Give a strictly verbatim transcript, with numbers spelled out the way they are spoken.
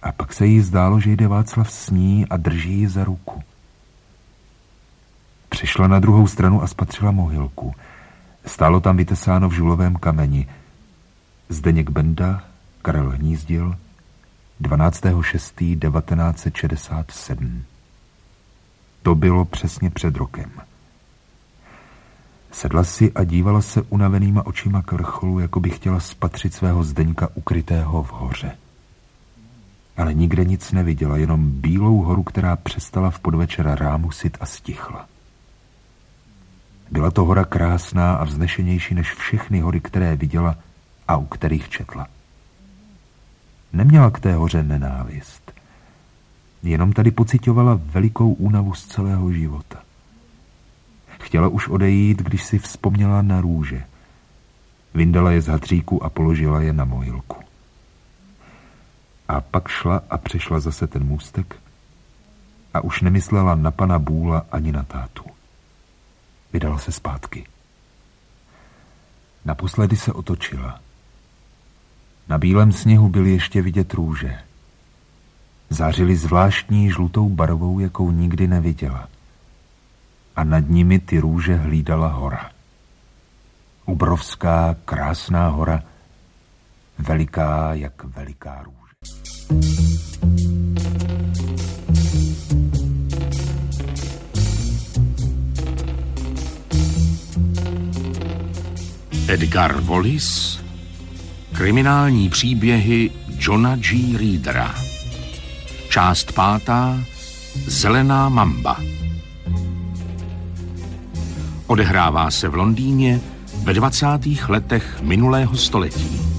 A pak se jí zdálo, že jde Václav s ní a drží ji za ruku. Přišla na druhou stranu a spatřila mohylku. Stálo tam vytesáno v žulovém kameni: Zdeněk Benda, Karel Hnízdil, dvanáctého šestého devatenáct set šedesát sedm. To bylo přesně před rokem. Sedla si a dívala se unavenýma očima k vrcholu, jako by chtěla spatřit svého Zdeňka ukrytého v hoře. Ale nikde nic neviděla, jenom bílou horu, která přestala v podvečer rámusit a stichla. Byla to hora krásná a vznešenější než všechny hory, které viděla a u kterých četla. Neměla k té hoře nenávist. Jenom tady pocitovala velikou únavu z celého života. Chtěla už odejít, když si vzpomněla na růže. Vyndala je z hadříku a položila je na mohylku. A pak šla a přešla zase ten můstek a už nemyslela na pana Bůla ani na tátu. Vydala se zpátky. Naposledy se otočila. Na bílém sněhu byly ještě vidět růže. Zářily zvláštní žlutou barvou, jakou nikdy neviděla. A nad nimi ty růže hlídala hora. Obrovská, krásná hora, veliká jak veliká růže. Edgar Wallace, kriminální příběhy Johna G. Readera. Část pátá, Zelená mamba. Odehrává se v Londýně ve dvacátých letech minulého století.